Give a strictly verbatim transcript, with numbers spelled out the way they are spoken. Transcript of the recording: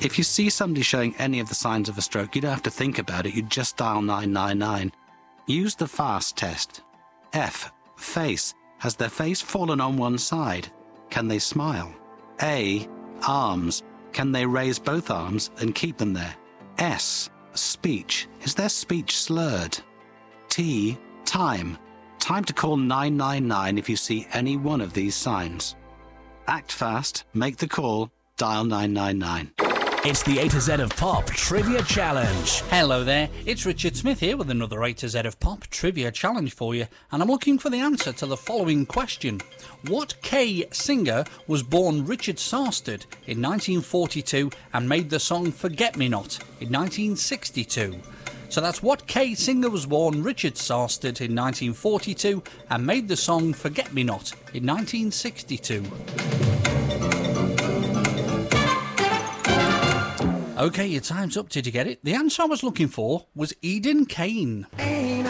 If you see somebody showing any of the signs of a stroke, you don't have to think about it. You just dial nine nine nine. Use the FAST test. F. Face. Has their face fallen on one side? Can they smile? A. Arms. Can they raise both arms and keep them there? S. Speech. Is their speech slurred? T. Time. Time to call nine nine nine if you see any one of these signs. Act fast, make the call, dial nine nine nine. It's the A to Z of Pop Trivia Challenge. Hello there, it's Richard Smith here with another A to Z of Pop Trivia Challenge for you, and I'm looking for the answer to the following question. What K singer was born Richard Sarsted in nineteen forty-two and made the song Forget Me Not in nineteen sixty-two? So that's what K singer was born Richard Sarsted in nineteen forty-two and made the song Forget Me Not in nineteen sixty-two. OK, your time's up. Did you get it? The answer I was looking for was Eden Kane.